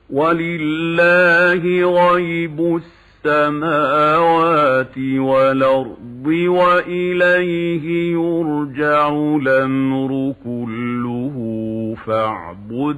ولله غيب السماوات والأرض وإليه يرجع الأمر كله فاعبد